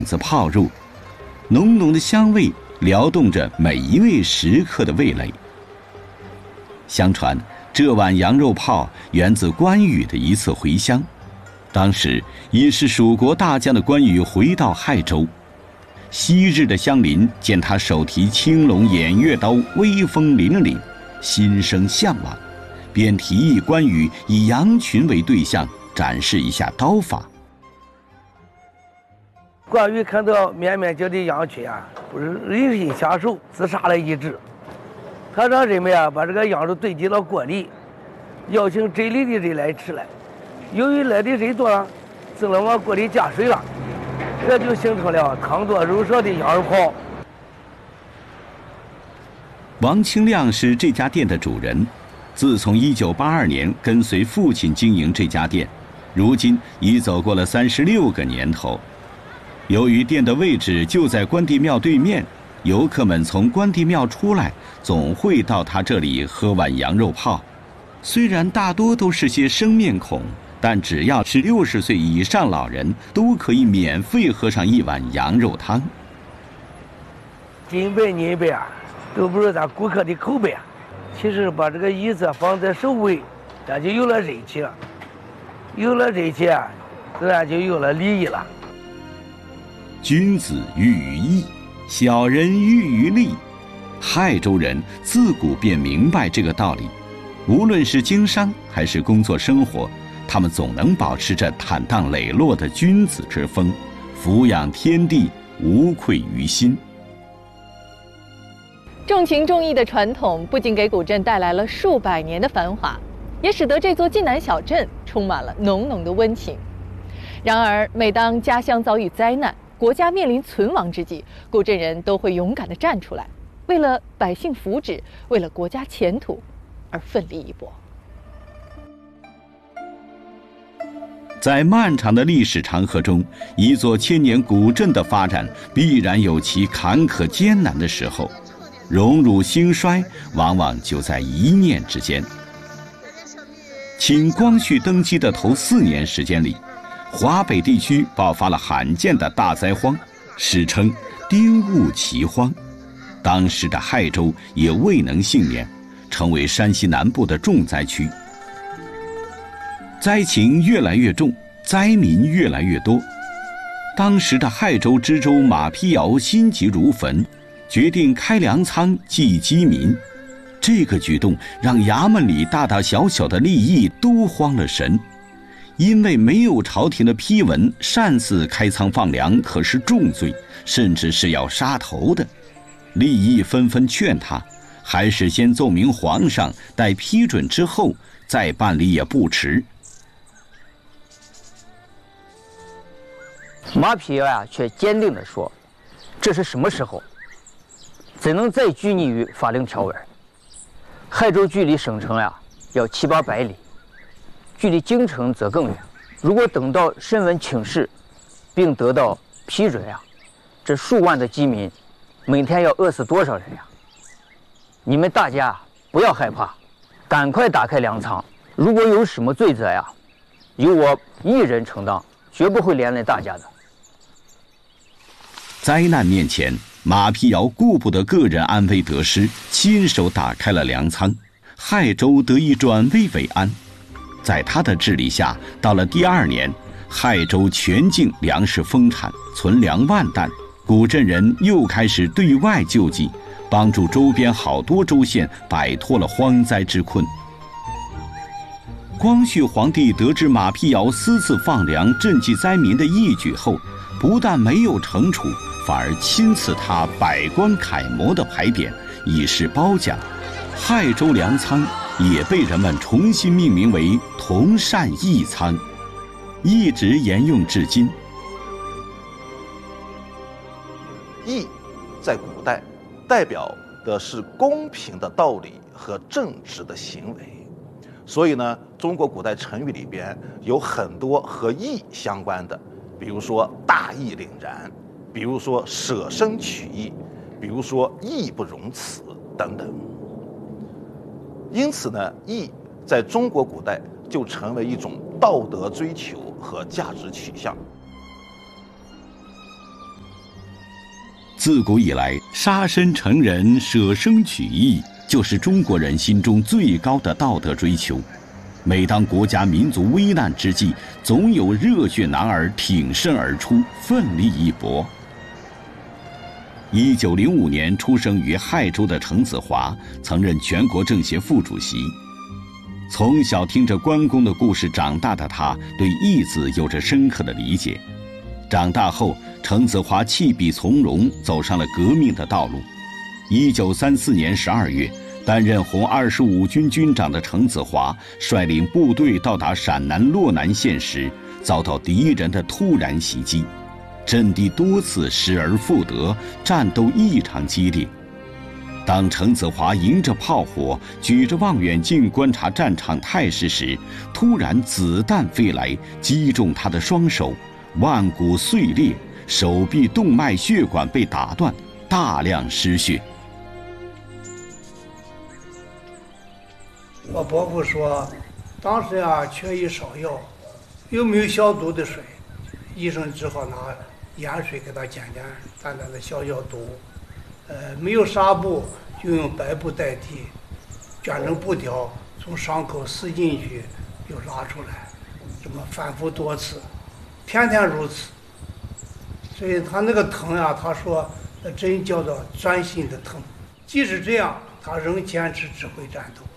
子泡入，浓浓的香味撩动着每一位食客的味蕾。相传这碗羊肉泡源自关羽的一次回乡，当时已是蜀国大将的关羽回到亥州，昔日的乡邻见他手提青龙偃月刀，威风凛凛，心生向往，便提议关羽以羊群为对象，展示一下刀法。 关羽看到面面角的羊群啊，不是忍心下手，自杀了一只。他让人们啊把这个羊肉堆积到锅里，邀请这里的人来吃来。由于来的人多了，只能往锅里加水了，这就形成了汤多肉少的羊肉泡。 王清亮是这家店的主人，自从1982年跟随父亲经营这家店，如今已走过了36个年头。由于店的位置就在关帝庙对面，游客们从关帝庙出来，总会到他这里喝碗羊肉泡。虽然大多都是些生面孔，但只要是60岁以上老人，都可以免费喝上一碗羊肉汤。 金杯银杯啊，都不是咱顾客的口碑啊。其实把这个椅子放在首位，咱就有了人气了。有了人气啊，自然就有了利益了。 君子喻于义，小人喻于利。亥州人自古便明白这个道理，无论是经商还是工作生活，他们总能保持着坦荡磊落的君子之风，俯仰天地，无愧于心。 重情重义的传统不仅给古镇带来了数百年的繁华，也使得这座晋南小镇充满了浓浓的温情。然而，每当家乡遭遇灾难，国家面临存亡之际，古镇人都会勇敢地站出来，为了百姓福祉，为了国家前途而奋力一搏。 在漫长的历史长河中，一座千年古镇的发展必然有其坎坷艰难的时候，荣辱兴衰往往就在一念之间。清光绪登基的头4年时间里，华北地区爆发了罕见的大灾荒，史称丁戊奇荒。当时的亥州也未能幸免，成为山西南部的重灾区。灾情越来越重，灾民越来越多。当时的亥州知州马丕尧心急如焚，决定开粮仓济饥民。这个举动让衙门里大大小小的吏役都慌了神。因为没有朝廷的批文，擅自开仓放粮可是重罪，甚至是要杀头的。吏役纷纷劝他，还是先奏明皇上，待批准之后再办理也不迟。 马丕尧呀，却坚定地说：“这是什么时候？怎能再拘泥于法令条文？亥州距离省城呀，要700-800里。距离京城则更远，如果等到申文请示，并得到批准呀，这数万的饥民，每天要饿死多少人呀？你们大家不要害怕，赶快打开粮仓，如果有什么罪责呀，由我一人承担，绝不会连累大家的。” 灾难面前，马丕尧顾不得个人安危得失，亲手打开了粮仓，亥州得以转危为安。在他的治理下，到了第2年，亥州全境粮食丰产，存粮万担，古镇人又开始对外救济，帮助周边好多州县摆脱了荒灾之困。光绪皇帝得知马丕尧私自放粮赈济灾民的义举后，不但没有惩处，反而亲赐他百官楷模的牌匾，以示褒奖。亥州粮仓也被人们重新命名为同善义仓，一直沿用至今。 义在古代代表的是公平的道理和正直的行为，所以呢，中国古代成语里边有很多和义相关的，比如说大义凛然，比如说舍生取义，比如说义不容辞等等。因此呢，义在中国古代就成为一种道德追求和价值取向。 自古以来，杀身成仁、舍生取义，就是中国人心中最高的道德追求。每当国家民族危难之际，总有热血男儿挺身而出，奋力一搏。1905年出生于亥州的程子华，曾任全国政协副主席。从小听着关公的故事长大的他，对义字有着深刻的理解。长大后，程子华弃笔从戎，走上了革命的道路。1934年12月，担任红25军军长的程子华率领部队到达陕南洛南县时，遭到敌人的突然袭击，阵地多次失而复得，战斗异常激烈。当程子华迎着炮火，举着望远镜观察战场态势时，突然子弹飞来，击中他的双手，腕骨碎裂，手臂动脉血管被打断，大量失血。 我伯父说，当时缺医少药，又没有消毒的水，医生只好拿盐水给他简单的消毒。没有纱布，就用白布代替，卷成布条，从伤口撕进去，又拉出来，这么反复多次，天天如此。所以他那个疼他说那真叫做钻心的疼。即使这样，他仍坚持指挥战斗。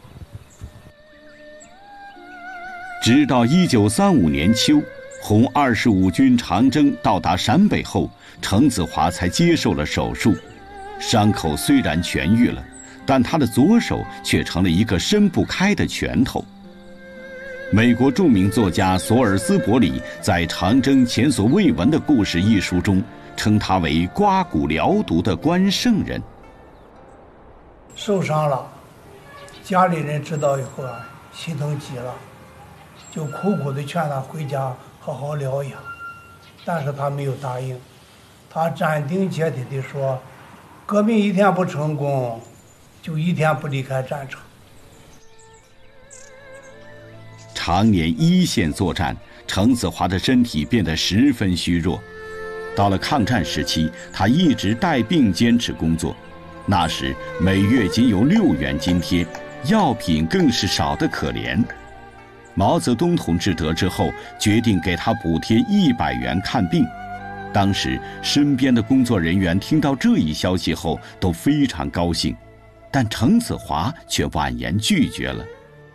直到1935年秋，红25军长征到达陕北后，程子华才接受了手术。伤口虽然痊愈了，但他的左手却成了一个伸不开的拳头。美国著名作家索尔斯伯里在《长征前所未闻的故事》一书中，称他为刮骨疗毒的关圣人。 受伤了，家里人知道以后心疼极了，就苦苦地劝他回家好好疗养，但是他没有答应。他斩钉截铁地说，革命一天不成功，就一天不离开战场。 常年一线作战，程子华的身体变得十分虚弱。到了抗战时期，他一直带病坚持工作。那时每月仅有6元津贴，药品更是少得可怜。毛泽东同志得知后，决定给他补贴100元看病。当时身边的工作人员听到这一消息后都非常高兴，但程子华却婉言拒绝了。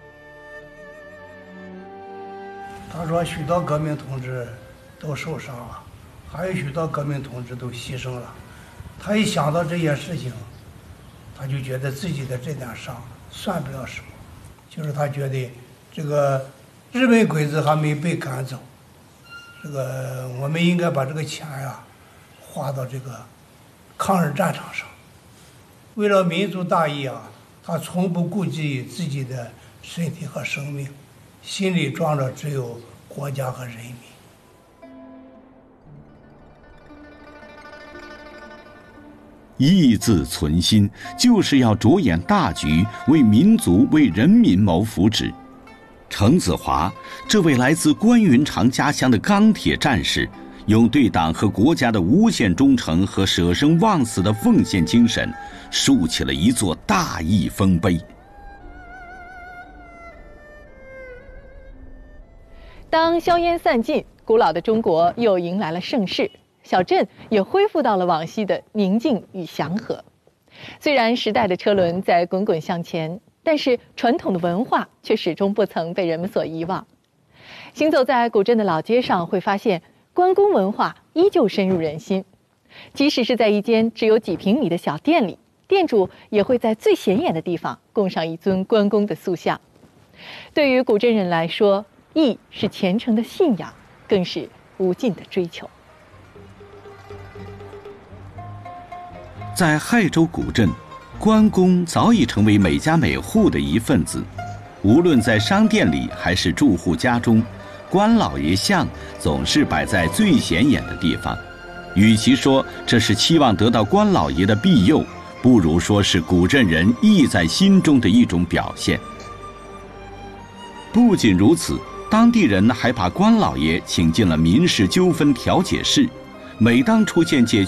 他说许多革命同志都受伤了，还有许多革命同志都牺牲了。他一想到这些事情，他就觉得自己的这点伤算不了什么，就是他觉得这个日本鬼子还没被赶走，我们应该把这个钱花到这个抗日战场上。为了民族大义他从不顾及自己的身体和生命，心里装着只有国家和人民。 义字存心，就是要着眼大局，为民族、为人民谋福祉。程子华这位来自关云长家乡的钢铁战士，用对党和国家的无限忠诚和舍生忘死的奉献精神，竖起了一座大义丰碑。 当硝烟散尽，古老的中国又迎来了盛世，小镇也恢复到了往昔的宁静与祥和。虽然时代的车轮在滚滚向前，但是传统的文化却始终不曾被人们所遗忘。行走在古镇的老街上，会发现关公文化依旧深入人心。即使是在一间只有几平米的小店里，店主也会在最显眼的地方供上一尊关公的塑像。对于古镇人来说，义是虔诚的信仰，更是无尽的追求。 在亥州古镇，关公早已成为每家每户的一份子。无论在商店里还是住户家中，关老爷像总是摆在最显眼的地方。与其说这是期望得到关老爷的庇佑，不如说是古镇人义在心中的一种表现。不仅如此，当地人还把关老爷请进了民事纠纷调解室。每当出现解决